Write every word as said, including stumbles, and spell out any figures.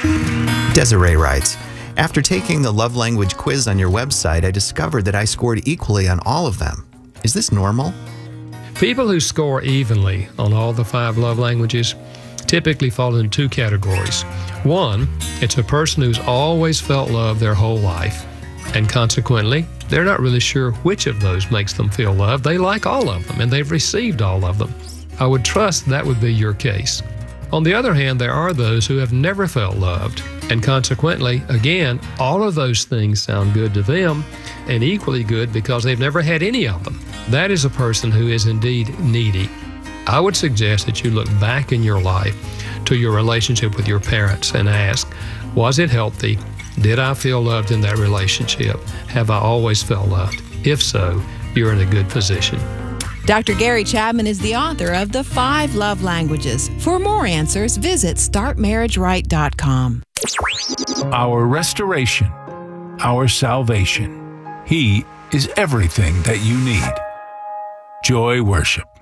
Desiree writes, after taking the love language quiz on your website, I discovered that I scored equally on all of them. Is this normal? People who score evenly on all the five love languages typically fall into two categories. One, it's a person who's always felt love their whole life, and consequently, they're not really sure which of those makes them feel loved. They like all of them, and they've received all of them. I would trust that would be your case. On the other hand, there are those who have never felt loved, and consequently, again, all of those things sound good to them, and equally good because they've never had any of them. That is a person who is indeed needy. I would suggest that you look back in your life to your relationship with your parents and ask, was it healthy? Did I feel loved in that relationship? Have I always felt loved? If so, you're in a good position. Doctor Gary Chapman is the author of The Five Love Languages. For more answers, visit start marriage right dot com. Our restoration, our salvation. He is everything that you need. Joy Worship.